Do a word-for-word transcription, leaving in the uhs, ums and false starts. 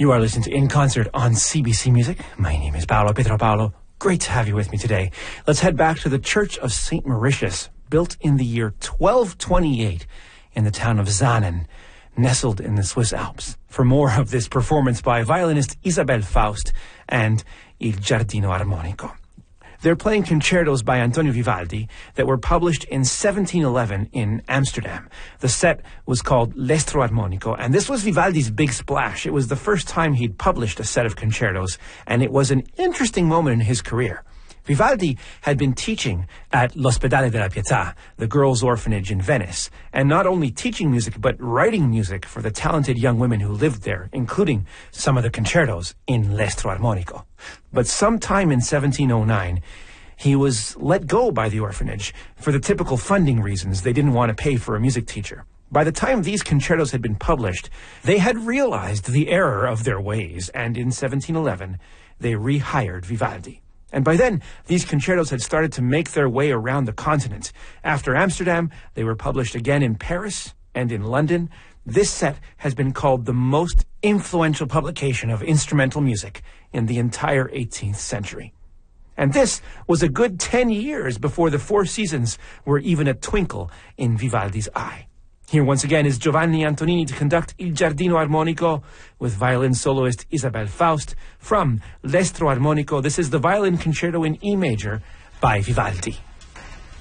You are listening to In Concert on C B C Music. My name is Paolo Pietro Paolo. Great to have you with me today. Let's head back to the Church of Saint Mauritius, built in the year twelve twenty-eight in the town of Zanen, nestled in the Swiss Alps, for more of this performance by violinist Isabelle Faust and Il Giardino Armonico. They're playing concertos by Antonio Vivaldi that were published in seventeen eleven in Amsterdam. The set was called L'Estro Armonico, and this was Vivaldi's big splash. It was the first time he'd published a set of concertos, and it was an interesting moment in his career. Vivaldi had been teaching at L'Ospedale della Pietà, the girls' orphanage in Venice, and not only teaching music, but writing music for the talented young women who lived there, including some of the concertos in L'Estro Armonico. But sometime in seventeen oh nine, he was let go by the orphanage for the typical funding reasons. They didn't want to pay for a music teacher. By the time these concertos had been published, they had realized the error of their ways, and in seventeen eleven, they rehired Vivaldi. And by then, these concertos had started to make their way around the continent. After Amsterdam, they were published again in Paris and in London. This set has been called the most influential publication of instrumental music in the entire eighteenth century. And this was a good ten years before the Four Seasons were even a twinkle in Vivaldi's eye. Here once again is Giovanni Antonini to conduct Il Giardino Armonico with violin soloist Isabelle Faust from L'Estro Armonico. This is the violin concerto in E major by Vivaldi.